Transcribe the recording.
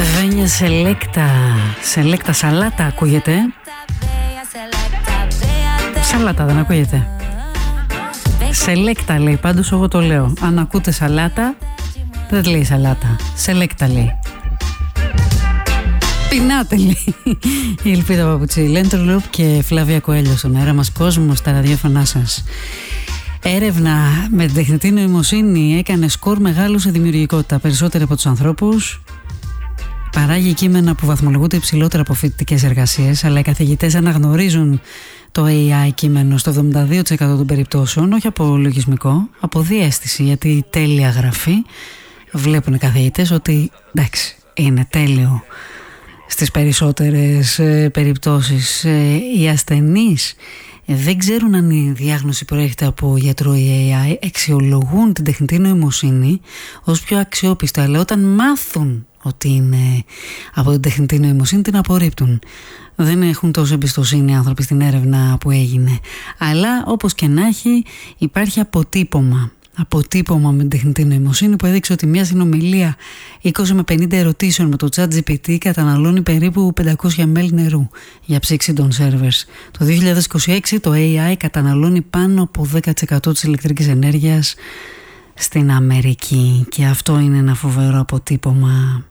Βένια σελέκτα σαλάτα ακούγεται. Σαλάτα δεν ακούγεται. Σελέκτα λέει, πάντως εγώ το λέω. Αν ακούτε σαλάτα, δεν λέει σαλάτα. Σελέκτα λέει. Πεινάτε λέει η Ελπίδα Παπουτσί. Λέντρολουπ και Φλάβια Κοέλιο στον αέρα μας, κόσμο στα ραδιόφωνά σας. Έρευνα με την τεχνητή νοημοσύνη έκανε σκορ μεγάλο σε δημιουργικότητα. Περισσότεροι από τους ανθρώπους. Παράγει κείμενα που βαθμολογούνται υψηλότερα από φοιτητικές εργασίες, αλλά οι καθηγητές αναγνωρίζουν το AI κείμενο στο 72% των περιπτώσεων, όχι από λογισμικό, από διαίσθηση, γιατί τέλεια γραφή. Βλέπουν οι καθηγητές ότι εντάξει, είναι τέλειο. Στις περισσότερες περιπτώσεις οι ασθενείς δεν ξέρουν αν η διάγνωση προέρχεται από γιατρό ή AI, αξιολογούν την τεχνητή νοημοσύνη ως πιο αξιόπιστα, αλλά όταν μάθουν ότι είναι από την τεχνητή νοημοσύνη την απορρίπτουν. Δεν έχουν τόσο εμπιστοσύνη οι άνθρωποι στην έρευνα που έγινε. Αλλά όπως και να έχει, υπάρχει αποτύπωμα με την τεχνητή νοημοσύνη που έδειξε ότι μια συνομιλία 20 με 50 ερωτήσεων με το ChatGPT καταναλώνει περίπου 500 ml νερού για ψήξη των σερβερς. Το 2026 το AI καταναλώνει πάνω από 10% της ηλεκτρικής ενέργειας στην Αμερική, και αυτό είναι ένα φοβερό αποτύπωμα.